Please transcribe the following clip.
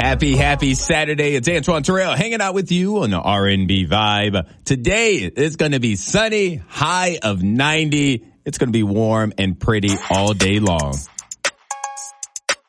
Happy Saturday. It's Antoine Terrell hanging out with you on the R&B Vibe. Today, it's going to be sunny, high of 90. It's going to be warm and pretty all day long.